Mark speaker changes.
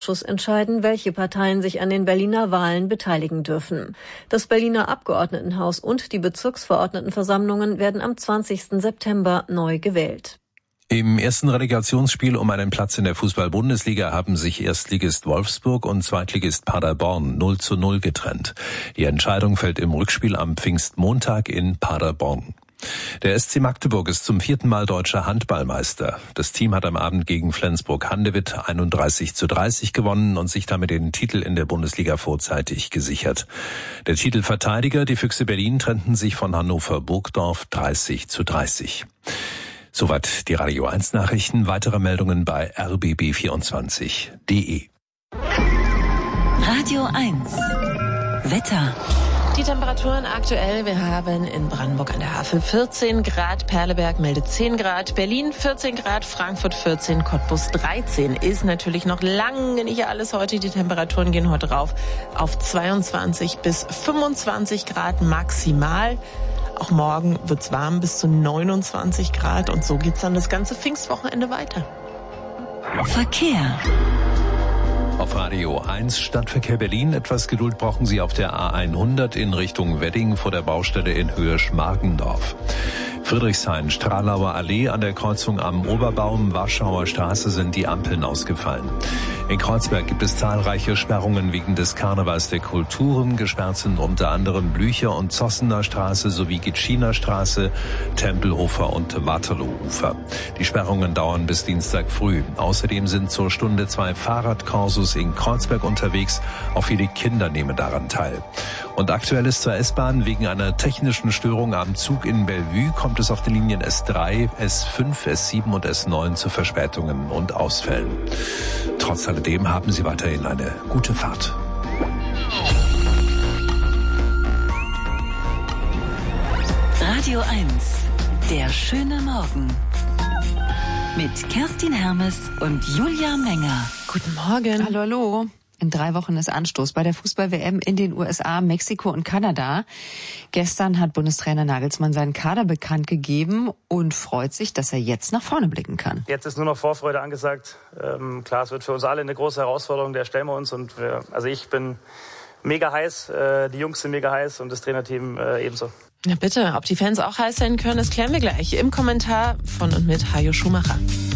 Speaker 1: Ausschuss entscheiden, welche Parteien sich an den Berliner Wahlen beteiligen dürfen. Das Berliner Abgeordnetenhaus und die Bezirksverordnetenversammlungen werden am 20. September neu gewählt.
Speaker 2: Im ersten Relegationsspiel um einen Platz in der Fußball-Bundesliga haben sich Erstligist Wolfsburg und Zweitligist Paderborn 0:0 getrennt. Die Entscheidung fällt im Rückspiel am Pfingstmontag in Paderborn. Der SC Magdeburg ist zum 4. Mal deutscher Handballmeister. Das Team hat am Abend gegen Flensburg-Handewitt 31:30 gewonnen und sich damit den Titel in der Bundesliga vorzeitig gesichert. Der Titelverteidiger, die Füchse Berlin, trennten sich von Hannover Burgdorf 30:30. Soweit die Radio 1 Nachrichten. Weitere Meldungen bei rbb24.de.
Speaker 3: Radio 1 Wetter.
Speaker 4: Die Temperaturen aktuell, wir haben in Brandenburg an der Havel 14 Grad, Perleberg meldet 10 Grad, Berlin 14 Grad, Frankfurt 14, Cottbus 13. Ist natürlich noch lange nicht alles heute. Die Temperaturen gehen heute rauf auf 22 bis 25 Grad maximal. Auch morgen wird's warm bis zu 29 Grad und so geht's dann das ganze Pfingstwochenende weiter.
Speaker 3: Verkehr.
Speaker 2: Auf Radio 1 Stadtverkehr Berlin. Etwas Geduld brauchen Sie auf der A100 in Richtung Wedding vor der Baustelle in Höhe Schmargendorf. Friedrichshain, Stralauer Allee an der Kreuzung am Oberbaum, Warschauer Straße sind die Ampeln ausgefallen. In Kreuzberg gibt es zahlreiche Sperrungen wegen des Karnevals der Kulturen. Gesperrt sind unter anderem Blücher- und Zossener Straße sowie Gitschiner Straße, Tempelhofer und Waterloo-Ufer. Die Sperrungen dauern bis Dienstag früh. Außerdem sind zur Stunde 2 Fahrradkorsos in Kreuzberg unterwegs. Auch viele Kinder nehmen daran teil. Und aktuell ist zur S-Bahn wegen einer technischen Störung am Zug in Bellevue kommt es auf den Linien S3, S5, S7 und S9 zu Verspätungen und Ausfällen. Trotz alledem haben Sie weiterhin eine gute Fahrt.
Speaker 3: Radio 1, der schöne Morgen. Mit Kerstin Hermes und Julia Menger.
Speaker 4: Guten Morgen.
Speaker 5: Hallo, hallo. In 3 Wochen ist Anstoß bei der Fußball-WM in den USA, Mexiko und Kanada. Gestern hat Bundestrainer Nagelsmann seinen Kader bekannt gegeben und freut sich, dass er jetzt nach vorne blicken kann.
Speaker 6: Jetzt ist nur noch Vorfreude angesagt. Klar, es wird für uns alle eine große Herausforderung, der stellen wir uns. Und ich bin mega heiß, die Jungs sind mega heiß und das Trainerteam ebenso.
Speaker 4: Na bitte, ob die Fans auch heiß sein können, das klären wir gleich im Kommentar von und mit Hajo Schumacher.